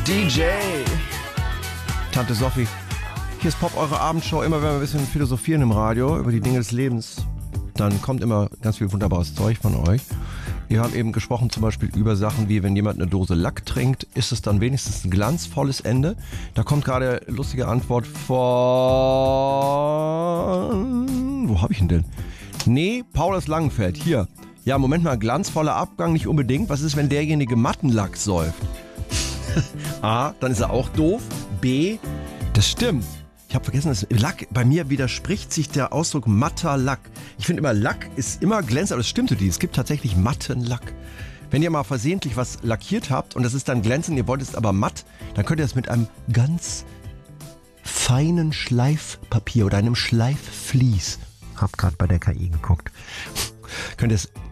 DJ. Tante Sophie. Hier ist Pop, eure Abendshow. Immer wenn wir ein bisschen philosophieren im Radio über die Dinge des Lebens, dann kommt immer ganz viel wunderbares Zeug von euch. Wir haben eben gesprochen zum Beispiel über Sachen wie, wenn jemand eine Dose Lack trinkt, ist es dann wenigstens ein glanzvolles Ende? Da kommt gerade lustige Antwort von... Wo habe ich ihn denn? Nee, Paul aus Langenfeld. Hier. Ja, Moment mal, glanzvoller Abgang nicht unbedingt. Was ist, wenn derjenige Mattenlack säuft? A, dann ist er auch doof. B, das stimmt. Ich habe vergessen, dass Lack, bei mir widerspricht sich der Ausdruck matter Lack. Ich finde immer, Lack ist immer glänzend, aber das stimmt nicht. Es gibt tatsächlich matten Lack. Wenn ihr mal versehentlich was lackiert habt und das ist dann glänzend, ihr wollt es aber matt, dann könnt ihr das mit einem ganz feinen Schleifpapier oder einem Schleifflies, hab gerade bei der KI geguckt, könnt ihr es